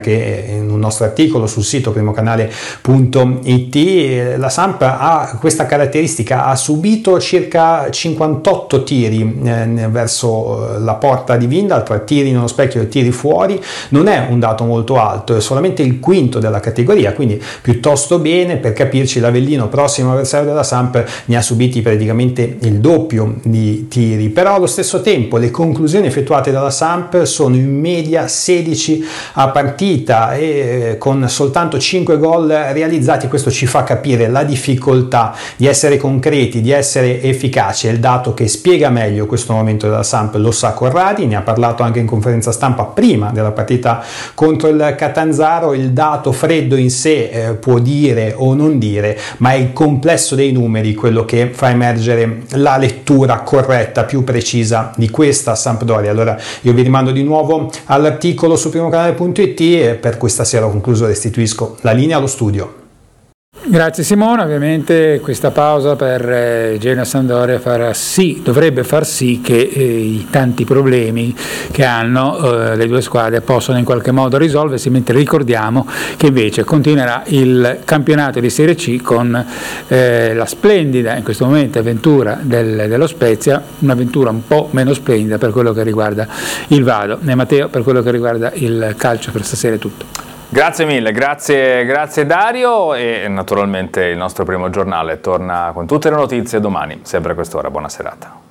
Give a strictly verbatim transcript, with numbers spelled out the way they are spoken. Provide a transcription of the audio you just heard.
che in un nostro articolo sul sito primocanale punto it. La Samp ha questa caratteristica, ha subito circa cinquantotto tiri eh, verso la porta di Vindal, tra tiri nello specchio e tiri fuori. Non è un dato molto alto, è solamente il quinto della categoria, quindi piuttosto bene. Per capirci, l'Avellino, prossimo avversario della Samp, ne ha subiti praticamente il doppio di tiri, però allo stesso tempo le conclusioni effettuate dalla Samp sono in media sedici a partita e con soltanto cinque gol realizzati. Questo ci fa capire la difficoltà di essere concreti, di essere efficaci. È il dato che spiega meglio questo momento della Samp, lo sa Corradi, ne ha parlato anche in conferenza stampa prima della partita contro il Catanzaro. Il dato freddo in sé eh, può dire o non dire, ma è il complesso dei numeri quello che fa emergere la lettura corretta, più precisa di questa Sampdoria. Allora io vi rimando di nuovo all'articolo su primocanale punto it e per questa sera ho concluso, restituisco la linea allo studio. Grazie Simone. Ovviamente questa pausa per eh, Genoa Sampdoria farà sì, dovrebbe far sì che eh, i tanti problemi che hanno eh, le due squadre possano in qualche modo risolversi, mentre ricordiamo che invece continuerà il campionato di Serie C con eh, la splendida in questo momento avventura del, dello Spezia, un'avventura un po' meno splendida per quello che riguarda il Vado. E Matteo, per quello che riguarda il calcio per stasera è tutto. Grazie mille, grazie, grazie Dario, e naturalmente il nostro primo giornale torna con tutte le notizie domani, sempre a quest'ora. Buona serata.